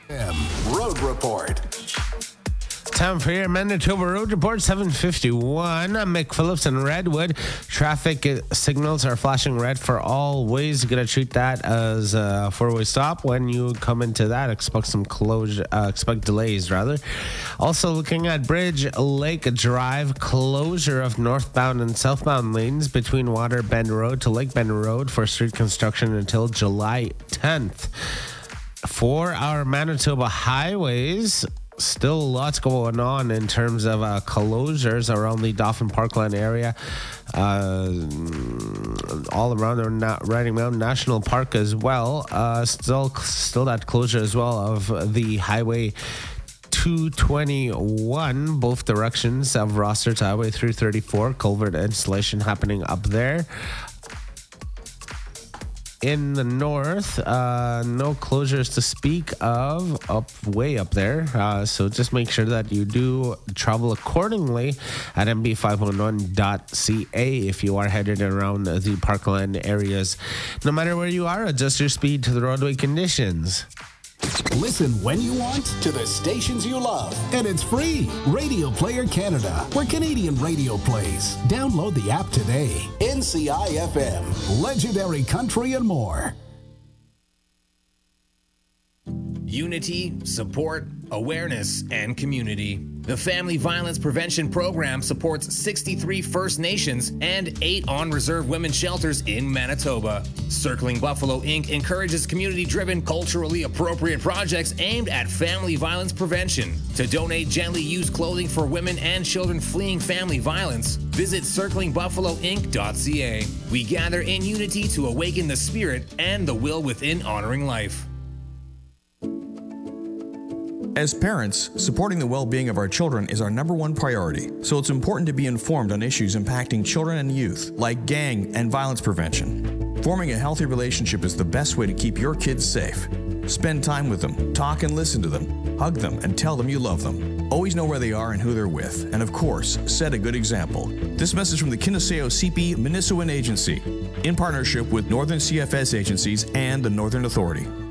Road Report. Time for your Manitoba Road Report, 7:51. I'm Mick Phillips in Redwood. Traffic signals are flashing red for all ways. You're going to treat that as a four-way stop. When you come into that, expect delays, rather. Also looking at Bridge Lake Drive, closure of northbound and southbound lanes between Water Bend Road to Lake Bend Road for street construction until July 10th. For our Manitoba highways, still lots going on in terms of closures around the Dauphin Parkland area, all around Riding Mountain National Park as well. Still that closure as well of the Highway 221, both directions of Roster to Highway 334. Culvert installation happening up there. In the north, no closures to speak of way up there. So just make sure that you do travel accordingly at mb511.ca if you are headed around the Parkland areas. No matter where you are, adjust your speed to the roadway conditions. Listen when you want to the stations you love. And it's free. Radio Player Canada, where Canadian radio plays. Download the app today. NCI-FM, legendary country and more. Unity, support, awareness, and community. The Family Violence Prevention Program supports 63 First Nations and 8 on-reserve women's shelters in Manitoba. Circling Buffalo Inc. encourages community-driven, culturally appropriate projects aimed at family violence prevention. To donate gently used clothing for women and children fleeing family violence, visit circlingbuffaloinc.ca. We gather in unity to awaken the spirit and the will within honoring life. As parents, supporting the well-being of our children is our number one priority, so it's important to be informed on issues impacting children and youth, like gang and violence prevention. Forming a healthy relationship is the best way to keep your kids safe. Spend time with them, talk and listen to them, hug them and tell them you love them. Always know where they are and who they're with, and of course, set a good example. This message from the Kiniseo CP Minnesota Agency, in partnership with Northern CFS agencies and the Northern Authority.